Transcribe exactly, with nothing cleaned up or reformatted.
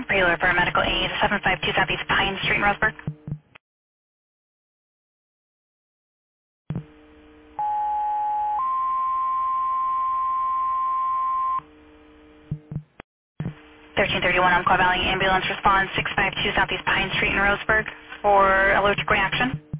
Prelude Paramedical Aid, seven five two Southeast Pine Street in Roseburg. thirteen thirty-one Umpqua Valley Ambulance response, six five two Southeast Pine Street in Roseburg for allergic reaction.